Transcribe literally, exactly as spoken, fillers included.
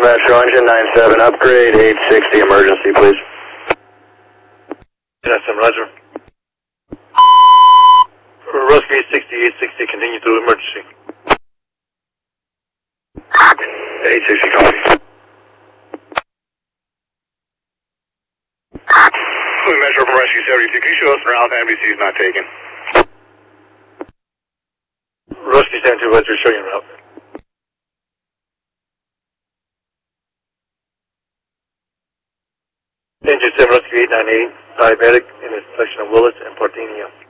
Metro engine nine seven upgrade, eight sixty emergency, please. Yes, I'm Roger. Rusky eight sixty, eight sixty, continue to emergency. eight sixty, copy. Metro from Rescue seventy-two, can you show us the route N B C is not taken? Rusky seventy-two, Roger, show you route. Engine seven, Rescue eight ninety-eight, diabetic in the section of Willis and Parthenia.